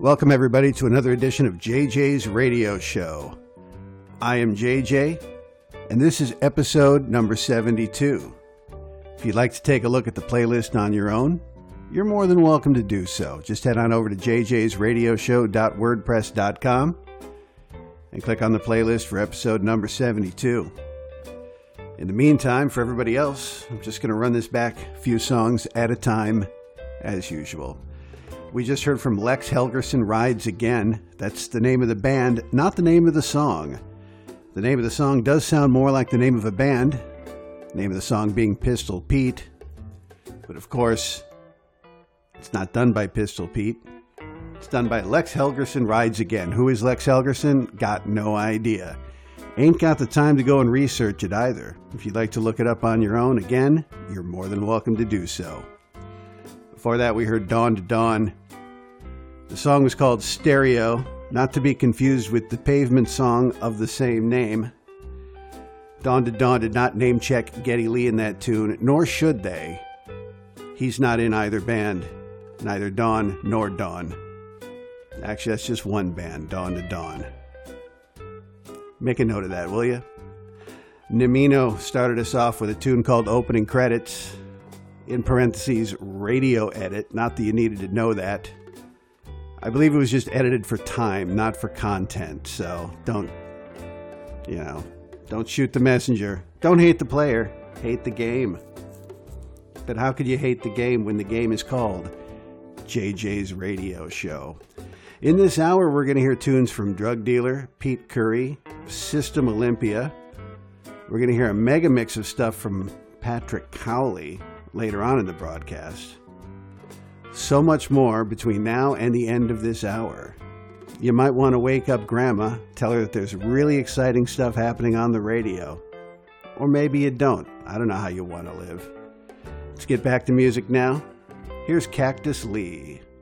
Welcome everybody to another edition of JJ's Radio Show. I am JJ, and this is episode number 72. If you'd like to take a look at the playlist on your own, you're more than welcome to do so. Just head on over to jjsradioshow.wordpress.com and click on the playlist for episode number 72. In the meantime, for everybody else, I'm just going to run this back a few songs at a time, as usual. We just heard from Lex Helgerson, Rides Again. That's the name of the band, not the name of the song. The name of the song does sound more like the name of a band, the name of the song being Pistol Pete. But of course, it's not done by Pistol Pete. It's done by Lex Helgerson, Rides Again. Who is Lex Helgerson? Got no idea. Ain't got the time to go and research it either. If you'd like to look it up on your own, again, you're more than welcome to do so. Before that, we heard Dawn to Dawn. The song was called Stereo, not to be confused with the Pavement song of the same name. Dawn to Dawn did not name-check Geddy Lee in that tune, nor should they. He's not in either band, neither Dawn nor Dawn. Actually, that's just one band, Dawn to Dawn. Make a note of that, will you? Namino started us off with a tune called Opening Credits, in parentheses, radio edit, not that you needed to know that. I believe it was just edited for time, not for content, so don't shoot the messenger. Don't hate the player, hate the game. But how could you hate the game when the game is called JJ's Radio Show? In this hour, we're going to hear tunes from Drug Dealer, Pete Curry, System Olympia. We're going to hear a mega mix of stuff from Patrick Cowley later on in the broadcast. So much more between now and the end of this hour. You might want to wake up Grandma, tell her that there's really exciting stuff happening on the radio. Or maybe you don't. I don't know how you want to live. Let's get back to music now. Here's Cactus Lee.